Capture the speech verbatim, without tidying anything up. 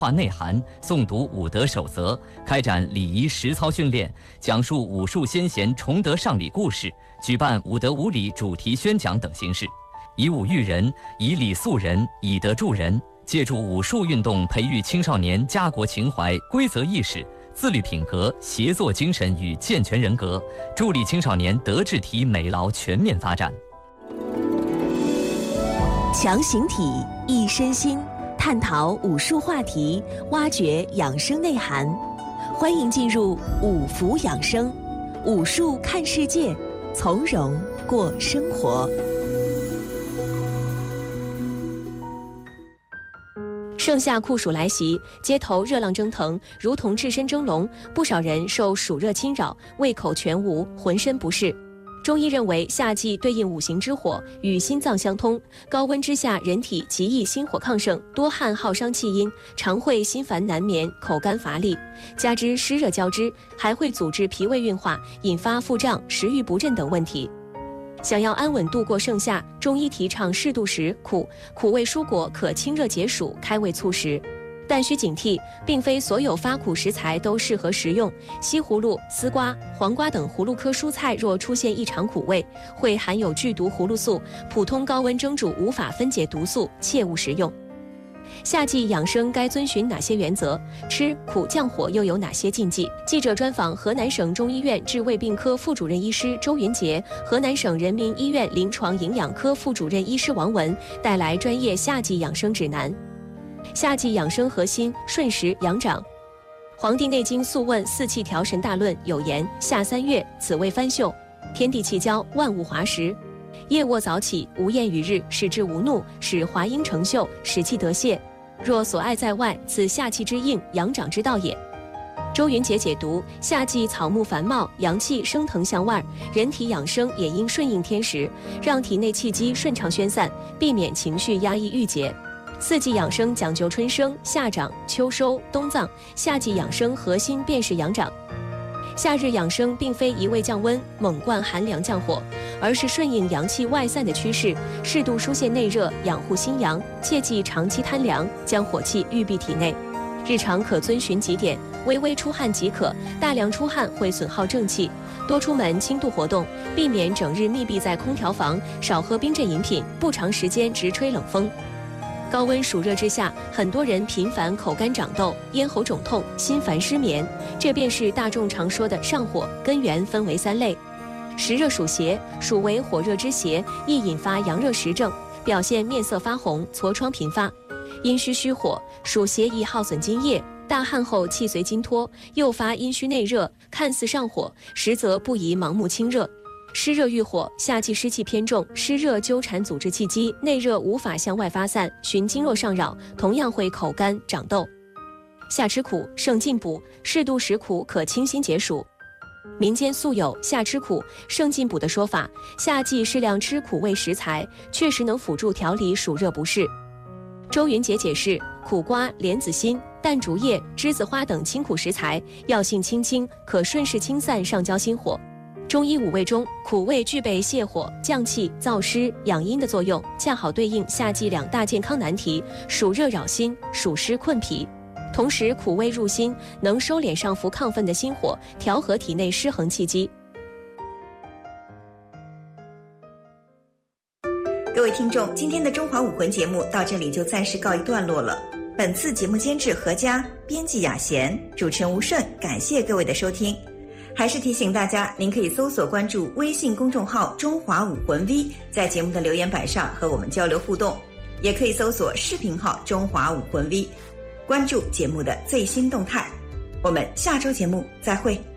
化内涵，诵读武德守则，开展礼仪实操训练，讲述武术先贤崇德尚礼故事，举办武德武礼主题宣讲等形式，以武育人，以礼塑人，以德助人，借助武术运动培育青少年家国情怀、规则意识、自律品格、协作精神与健全人格，助力青少年德智体美劳全面发展。 强形体，益身心，探讨武术话题，挖掘养生内涵。欢迎进入五福养生，武术看世界，从容过生活。盛夏酷暑来袭，街头热浪蒸腾，如同置身蒸笼，不少人受暑热侵扰，胃口全无，浑身不适。中医认为，夏季对应五行之火，与心脏相通。高温之下，人体极易心火亢盛，多汗耗伤气阴，常会心烦难眠、口干乏力。加之湿热交织，还会阻滞脾胃运化，引发腹胀、食欲不振等问题。想要安稳度过盛夏，中医提倡适度食苦，苦味蔬果可清热解暑、开胃促食。但需警惕，并非所有发苦食材都适合食用。西葫芦、丝瓜、黄瓜等葫芦科蔬菜若出现异常苦味，会含有剧毒葫芦素，普通高温蒸煮无法分解毒素，切勿食用。夏季养生该遵循哪些原则？吃苦降火又有哪些禁忌？记者专访河南省中医院治胃病科副主任医师周云杰，河南省人民医院临床营养科副主任医师王文，带来专业夏季养生指南。夏季养生核心：顺时养长。《黄帝内经·素问·四气调神大论》有言：夏三月，此谓翻秀，天地气交，万物华实。夜卧早起，无厌于日，使之无怒，使华阴成秀，使气得泄。若所爱在外，此夏气之应，养长之道也。周云杰解读：夏季草木繁茂，阳气升腾向外，人体养生也应顺应天时，让体内气机顺畅宣散，避免情绪压抑郁结。四季养生讲究春生、夏长、秋收、冬藏，夏季养生核心便是养长。夏日养生并非一味降温、猛灌寒凉降火，而是顺应阳气外散的趋势，适度疏泄内热，养护心阳，切忌长期贪凉，将火气郁闭体内。日常可遵循几点：微微出汗即可，大量出汗会损耗正气，多出门轻度活动，避免整日密闭在空调房，少喝冰镇饮品，不长时间直吹冷风。高温暑热之下，很多人频繁口干长痘、咽喉肿痛、心烦失眠，这便是大众常说的上火，根源分为三类。实热暑邪，暑为火热之邪，易引发阳热实症，表现面色发红、痤疮频发。阴虚虚火，暑邪易耗损津液，大汗后气随津脱，诱发阴虚内热，看似上火，实则不宜盲目清热。湿热郁火，夏季湿气偏重，湿热纠缠阻滞气机，内热无法向外发散，循经络上扰，同样会口干长痘。夏吃苦胜进补，适度食苦可清心解暑。民间素有夏吃苦胜进补的说法，夏季适量吃苦味食材，确实能辅助调理暑热不适。周云杰解释，苦瓜、莲子心、淡竹叶、栀子花等清苦食材，药性清清，可顺势清散上焦心火。中医五味中，苦味具备泻火、降气、燥湿、养阴的作用，恰好对应夏季两大健康难题：暑热扰心，暑湿困脾。同时，苦味入心，能收敛上浮亢奋的心火，调和体内失衡气机。 各位听众，今天的中华武魂节目到这里就暂时告一段落了。本次节目监制何佳，编辑雅贤，主持人吴顺，感谢各位的收听。还是提醒大家，您可以搜索关注微信公众号中华武魂 V， 在节目的留言板上和我们交流互动，也可以搜索视频号中华武魂 V， 关注节目的最新动态。我们下周节目再会。